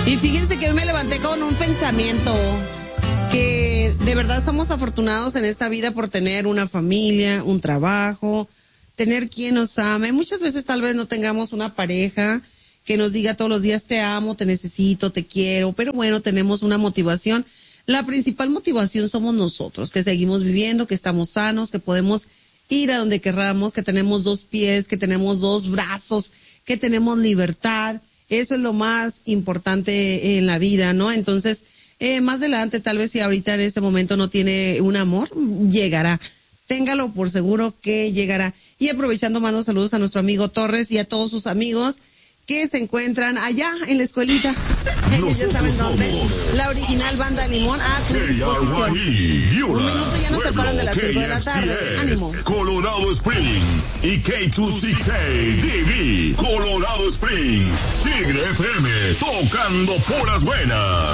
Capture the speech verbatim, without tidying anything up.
Y fíjense que hoy me levanté con un pensamiento, que de verdad somos afortunados en esta vida por tener una familia, un trabajo, tener quien nos ame. Muchas veces tal vez no tengamos una pareja que nos diga todos los días te amo, te necesito, te quiero, pero bueno, tenemos una motivación. La principal motivación somos nosotros, que seguimos viviendo, que estamos sanos, que podemos ir a donde querramos, que tenemos dos pies, que tenemos dos brazos, que tenemos libertad. Eso es lo más importante en la vida, ¿no? Entonces, eh, más adelante, tal vez si ahorita en este momento no tiene un amor, llegará. Téngalo por seguro que llegará. Y aprovechando, mando saludos a nuestro amigo Torres y a todos sus amigos que se encuentran allá en la escuelita. Ellos ya saben dónde. La original Banda Limón a tu disposición. Un minuto ya nos separan de las cinco de la tarde. Ánimo. Colorado Springs y K doscientos sesenta y seis D V. Colorado Springs. Tigre F M. Tocando puras buenas.